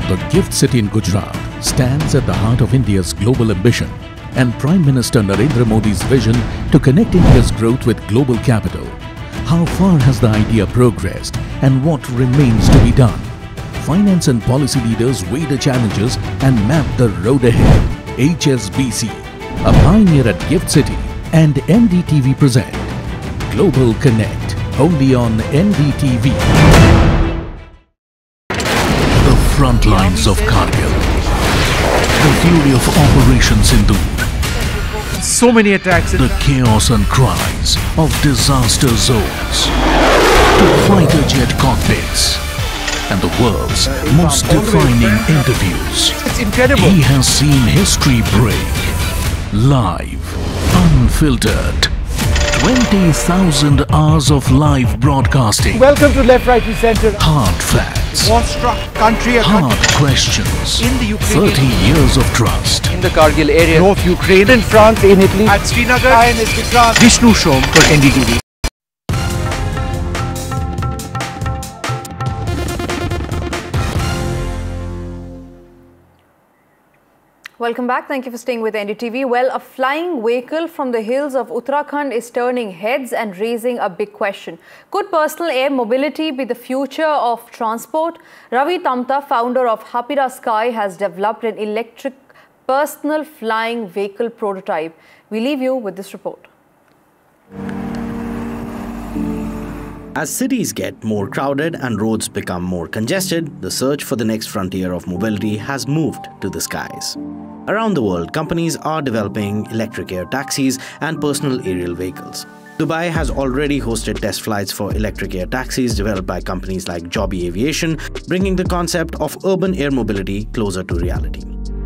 The GIFT City in Gujarat stands at the heart of India's global ambition and Prime Minister Narendra Modi's vision to connect India's growth with global capital. How far has the idea progressed and what remains to be done? Finance and policy leaders weigh the challenges and map the road ahead. HSBC, a pioneer at GIFT City, and NDTV present Global Connect, only on NDTV. The front lines of Kargil, the fury of Operation Sindoor, so many attacks, the chaos and cries of disaster zones, to fighter jet cockpits, and the world's most defining interviews. It's incredible. He has seen history break, live, unfiltered. 20,000 hours of live broadcasting. Welcome to Left, Right and Centre. Hard facts. War-struck country. Hard questions. In the Ukraine. 30 years of trust. In the Kargil area. North Ukraine. In France, in Italy. At Srinagar. INS Vikrant. Vishnu Shom for NDTV. Welcome back. Thank you for staying with NDTV. Well, a flying vehicle from the hills of Uttarakhand is turning heads and raising a big question. Could personal air mobility be the future of transport? Ravi Tamta, founder of Hapira Sky, has developed an electric personal flying vehicle prototype. We leave you with this report. As cities get more crowded and roads become more congested, the search for the next frontier of mobility has moved to the skies. Around the world, companies are developing electric air taxis and personal aerial vehicles. Dubai has already hosted test flights for electric air taxis developed by companies like Joby Aviation, bringing the concept of urban air mobility closer to reality.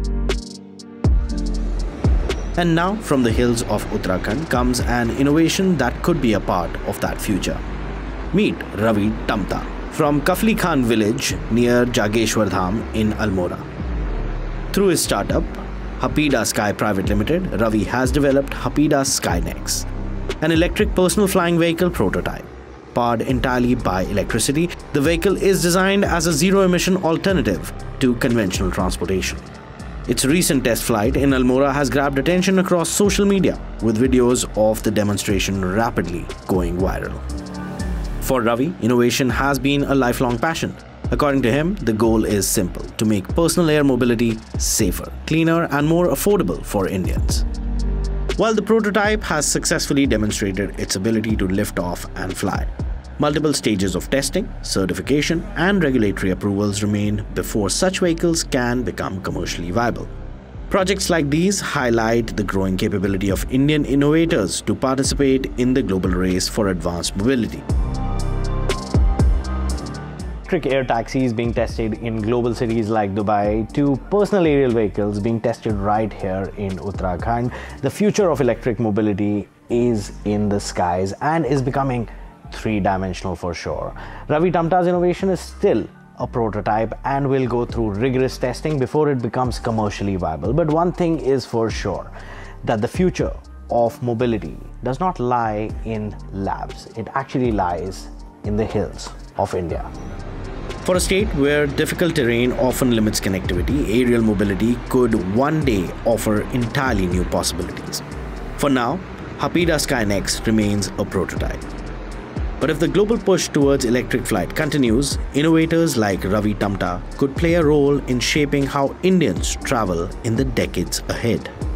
And now, from the hills of Uttarakhand comes an innovation that could be a part of that future. Meet Ravi Tamta from Kafli Khan village near Jageshwar Dham in Almora. Through his startup, Hapira Sky Private Limited, Ravi has developed Hapira Skynex, an electric personal flying vehicle prototype. Powered entirely by electricity, the vehicle is designed as a zero-emission alternative to conventional transportation. Its recent test flight in Almora has grabbed attention across social media, with videos of the demonstration rapidly going viral. For Ravi, innovation has been a lifelong passion. According to him, the goal is simple: to make personal air mobility safer, cleaner and more affordable for Indians. While the prototype has successfully demonstrated its ability to lift off and fly, multiple stages of testing, certification and regulatory approvals remain before such vehicles can become commercially viable. Projects like these highlight the growing capability of Indian innovators to participate in the global race for advanced mobility. Electric air taxis being tested in global cities like Dubai to personal aerial vehicles being tested right here in Uttarakhand. The future of electric mobility is in the skies and is becoming three-dimensional for sure. Ravi Tamta's innovation is still a prototype and will go through rigorous testing before it becomes commercially viable. But one thing is for sure, that the future of mobility does not lie in labs. It actually lies in the hills of India. For a state where difficult terrain often limits connectivity, aerial mobility could one day offer entirely new possibilities. For now, Hapira Skynex remains a prototype. But if the global push towards electric flight continues, innovators like Ravi Tamta could play a role in shaping how Indians travel in the decades ahead.